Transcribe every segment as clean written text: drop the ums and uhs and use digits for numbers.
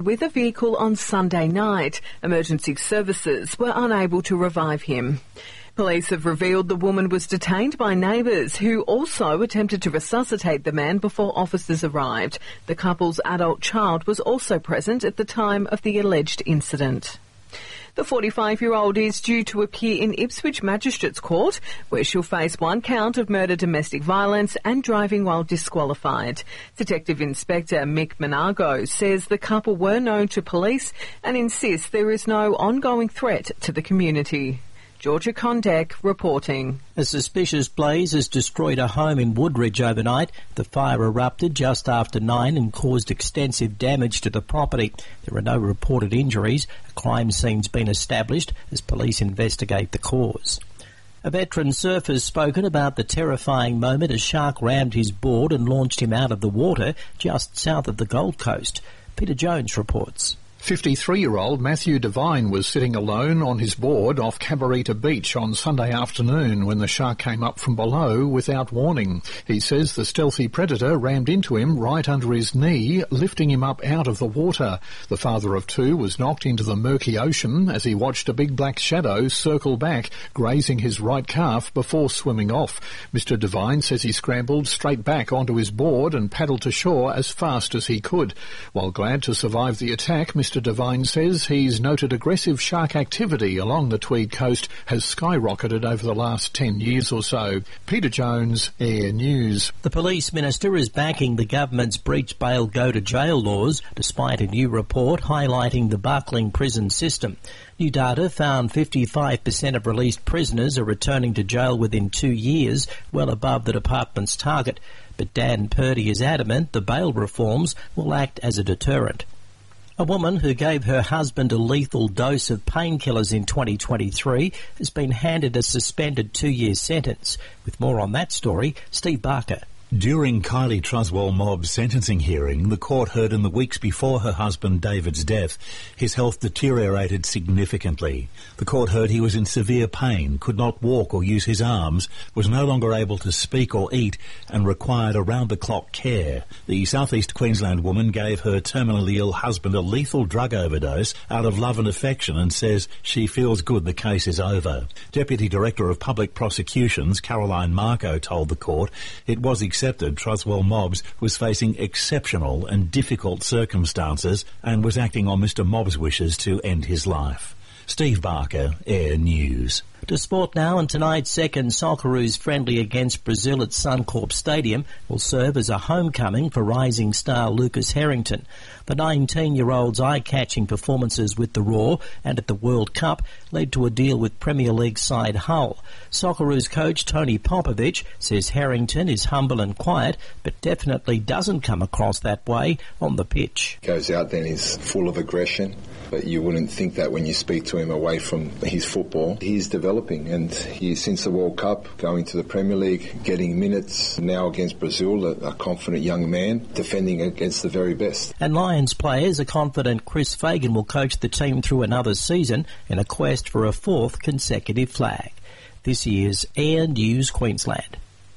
with a vehicle on Sunday night. Emergency services were unable to revive him. Police have revealed the woman was detained by neighbours who also attempted to resuscitate the man before officers arrived. The couple's adult child was also present at the time of the alleged incident. The 45-year-old is due to appear in Ipswich Magistrates Court, where she'll face one count of murder, domestic violence and driving while disqualified. Detective Inspector Mick Monago says the couple were known to police and insists there is no ongoing threat to the community. Georgia Condek reporting. A suspicious blaze has destroyed a home in Woodridge overnight. The fire erupted just after 9 and caused extensive damage to the property. There are no reported injuries. A crime scene's been established as police investigate the cause. A veteran surfer has spoken about the terrifying moment a shark rammed his board and launched him out of the water just south of the Gold Coast. Peter Jones reports. 53-year-old Matthew Devine was sitting alone on his board off Cabarita Beach on Sunday afternoon when the shark came up from below without warning. He says the stealthy predator rammed into him right under his knee, lifting him up out of the water. The father of two was knocked into the murky ocean as he watched a big black shadow circle back, grazing his right calf before swimming off. Mr. Devine says he scrambled straight back onto his board and paddled to shore as fast as he could. While glad to survive the attack, Mr. Devine says he's noted aggressive shark activity along the Tweed coast has skyrocketed over the last 10 years or so. Peter Jones, Air News. The Police Minister is backing the government's breach bail go to jail laws, despite a new report highlighting the buckling prison system. New data found 55% of released prisoners are returning to jail within 2 years, well above the department's target. But Dan Purdy is adamant the bail reforms will act as a deterrent. A woman who gave her husband a lethal dose of painkillers in 2023 has been handed a suspended 2-year sentence. With more on that story, Steve Barker. During Kylie Truswell Mobb's sentencing hearing, the court heard in the weeks before her husband David's death, his health deteriorated significantly. The court heard he was in severe pain, could not walk or use his arms, was no longer able to speak or eat, and required around-the-clock care. The South East Queensland woman gave her terminally ill husband a lethal drug overdose out of love and affection and says she feels good the case is over. Deputy Director of Public Prosecutions, Caroline Marco, told the court it was accepted Truswell Mobbs was facing exceptional and difficult circumstances and was acting on Mr. Mobbs' wishes to end his life. Steve Barker, Air News. To sport now, and tonight's second Socceroos friendly against Brazil at Suncorp Stadium will serve as a homecoming for rising star Lucas Harrington. The 19-year-old's eye-catching performances with the Roar and at the World Cup led to a deal with Premier League side Hull. Socceroos coach Tony Popovich says Harrington is humble and quiet, but definitely doesn't come across that way on the pitch. Goes out there and is full of aggression, but you wouldn't think that when you speak to him away from his football. He's developing, and he's since the World Cup going to the Premier League, getting minutes now against Brazil, a confident young man defending against the very best. And Lions players are confident Chris Fagan will coach the team through another season in a quest for a fourth consecutive flag. This year's Air News Queensland.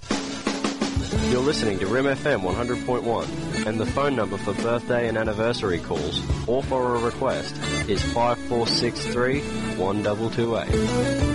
You're listening to Rim FM 100.1, and the phone number for birthday and anniversary calls or for a request is 5463 1228.